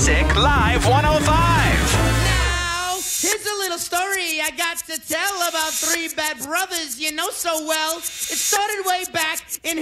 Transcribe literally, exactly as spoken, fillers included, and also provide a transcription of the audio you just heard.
Music Live one oh five. Now, here's a little story I got to tell about three bad brothers you know so well. It started way back in